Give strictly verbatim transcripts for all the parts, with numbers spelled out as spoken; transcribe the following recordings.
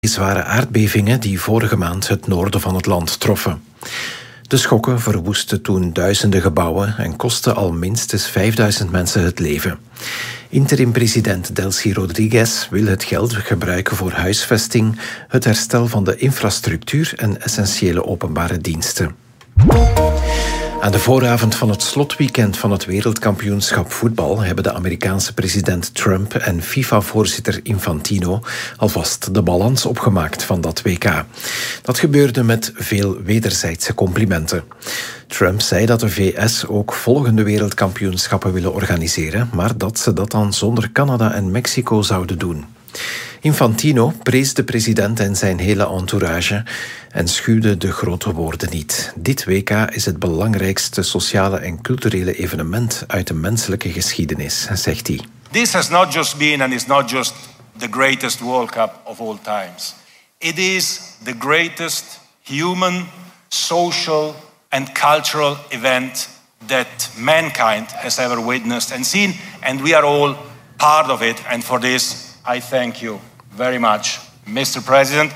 zware aardbevingen die vorige maand het noorden van het land troffen. De schokken verwoestten toen duizenden gebouwen en kostten al minstens vijfduizend mensen het leven. Interim-president Delcy Rodriguez wil het geld gebruiken voor huisvesting, het herstel van de infrastructuur en essentiële openbare diensten. Aan de vooravond van het slotweekend van het wereldkampioenschap voetbal hebben de Amerikaanse president Trump en FIFA-voorzitter Infantino alvast de balans opgemaakt van dat W K. Dat gebeurde met veel wederzijdse complimenten. Trump zei dat de V S ook volgende wereldkampioenschappen willen organiseren, maar dat ze dat dan zonder Canada en Mexico zouden doen. Infantino prees de president en zijn hele entourage en schuwde de grote woorden niet. Dit W K is het belangrijkste sociale en culturele evenement uit de menselijke geschiedenis, zegt hij. This has not just been and is not just the greatest World Cup of all times. It is the greatest human, social and cultural event that mankind has ever witnessed and seen, and we are all part of it. And for this, I thank you very much, mister President.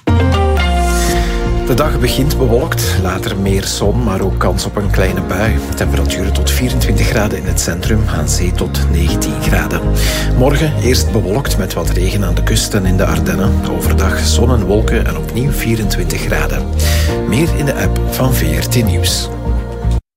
De dag begint bewolkt, later meer zon, maar ook kans op een kleine bui. Temperaturen tot vierentwintig graden in het centrum, aan zee tot negentien graden. Morgen eerst bewolkt met wat regen aan de kust en in de Ardennen. Overdag zon en wolken en opnieuw vierentwintig graden. Meer in de app van V R T Nieuws.